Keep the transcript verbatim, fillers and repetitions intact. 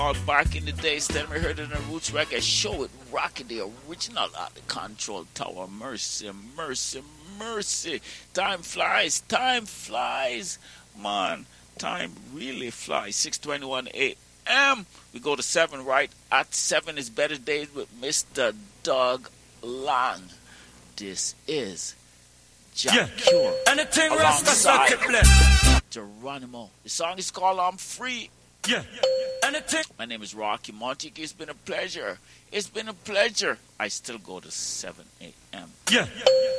All back in the days, then we heard it in the Roots Reggae show. It rocking the original out the control tower. Mercy, mercy, mercy. Time flies, time flies. Man, time really flies. six twenty-one a.m. We go to seven, right? At seven is Better Days with Mister Doug Long. This is Jack yeah. Cure. Anything alongside Geronimo. The song is called I'm Free. Yeah. Anything. My name is Rocky Montique. It's been a pleasure. It's been a pleasure. I still go to seven a.m. Yeah.